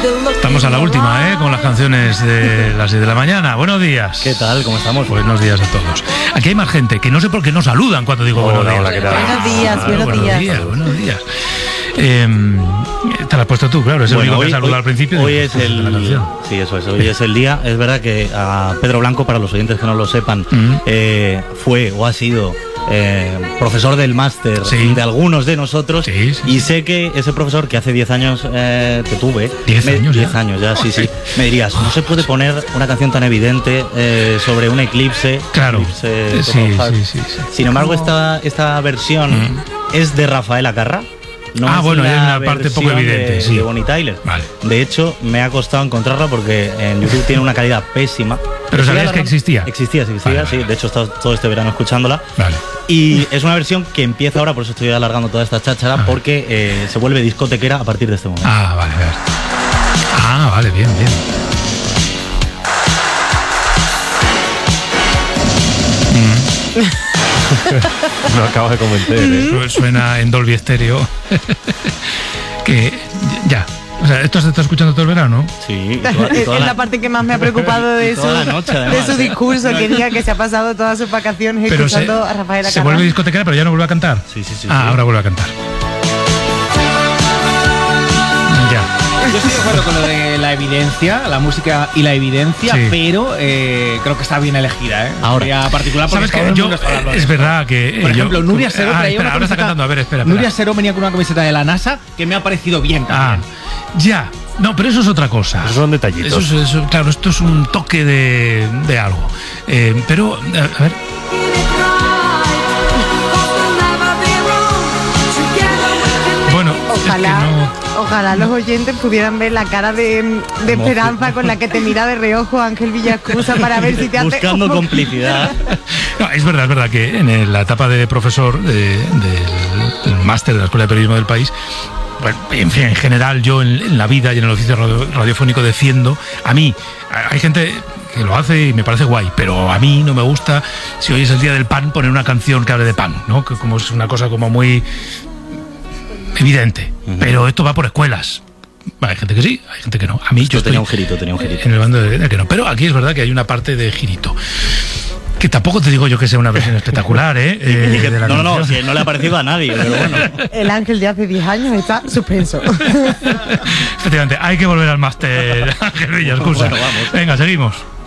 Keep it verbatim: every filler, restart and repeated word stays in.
Estamos a la última, ¿eh? Con las canciones de las seis de la mañana. Buenos días. ¿Qué tal? ¿Cómo estamos? Buenos días a todos. Aquí hay más gente que no sé por qué no saludan cuando digo Hola, buenos días. hola, ¿qué tal? Buenos días, Ah, buenos, buenos días. días. Buenos días. Eh, te lo has puesto tú, claro. Es el Bueno, único que hoy, ha saludado hoy- al principio. Hoy y es después de la el canción. sí, eso es. Hoy es el día. Es verdad que a Pedro Blanco, para los oyentes que no lo sepan, Mm. eh, fue o ha sido eh, profesor del máster Sí. de algunos de nosotros. Sí, sí, y sé que ese profesor que hace diez años eh, te tuve, ¿Diez me- años ya? diez años ya, sí, sí. Me dirías, no se puede poner una canción tan evidente eh, sobre un eclipse. Claro. eclipse Sí, total. sí, sí, sí. Sin embargo, esta, esta versión Mm. es de Rafael Acarra. No Ah, es bueno, la hay una parte poco versión evidente, de, sí. de Bonnie Tyler. Vale. De hecho, me ha costado encontrarla porque en YouTube tiene una calidad pésima. Pero Estoy sabías que alargando- existía. Existía, sí, existía, Vale, sí. vale. De hecho, he estado todo este verano escuchándola. Vale. Y es una versión que empieza ahora, por eso estoy alargando toda esta cháchara, ver. porque eh, se vuelve discotequera a partir de este momento. Ah, vale, vale. Ah, vale, bien, bien. No acabas de convencer, ¿eh? Su- Suena en Dolby Stereo. Que ya. O sea, ¿esto se está escuchando todo el verano? Sí, y toda- y Es toda la la- parte que más me ha preocupado de y su, toda la noche, de además, su ¿eh? discurso, que diga que se ha pasado todas sus vacaciones Pero se, escuchando a Rafael se Acarra. vuelve discotequera, pero ya no vuelve a cantar. Sí, sí, sí, Ah, sí. ahora vuelve a cantar. Ya. Yo estoy de acuerdo con lo de la evidencia, la música y la evidencia, Sí. pero eh, creo que está bien elegida, ¿eh? Ahora. Sería particular porque ¿Sabes todo qué? el Yo, mundo está hablando de es esto. verdad que. Por eh, ejemplo, yo- Nuria Seró Ah, traía espera, una ahora está camiseta- cantando. A ver, espera. espera. Nuria Seró venía con una camiseta de la NASA que me ha parecido bien Ah, también. ya. No, pero eso es otra cosa. Esos son detallitos. Eso es, eso- claro, esto es un toque de, de algo. Eh, pero, a, a ver. Bueno, Ojalá, es que no. ojalá los oyentes pudieran ver la cara de, de esperanza con la que te mira de reojo Ángel Villascusa para ver si te hace... Buscando complicidad. No, es verdad, es verdad que en la etapa de profesor de- del, del máster de la Escuela de Periodismo del país, bueno, en fin, en general yo en, en la vida y en el oficio radio- radiofónico defiendo, a mí, hay gente que lo hace y me parece guay, pero a mí no me gusta, si hoy es el día del pan, poner una canción que hable de pan, ¿no? Que como es una cosa como muy evidente, Ujú. pero esto va por escuelas. Hay gente que sí, hay gente que no. A mí Esto yo tenía estoy un girito, tenía un girito. en el bando de, de que no, pero aquí es verdad que hay una parte de girito. Que tampoco te digo yo que sea una versión espectacular, ¿eh? Eh, Y que- de la no, no, no, canción. si no le ha parecido a nadie, pero bueno. El Ángel de hace diez años está suspenso. Efectivamente, hay que volver al máster, Ángel Villascusa. Bueno, vamos. Venga, seguimos.